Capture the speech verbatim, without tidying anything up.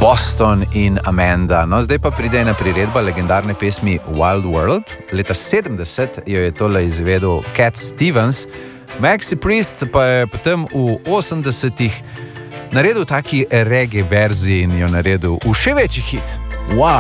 Boston in Amanda. No, zdaj pa pride ena priredba legendarne pesmi Wild World. Leta sedemdeset jo je tole izvedel Cat Stevens. Maxi Priest pa je potem v osemdesetih naredil taki reggae verziji in jo naredil v še večji hit. Wow!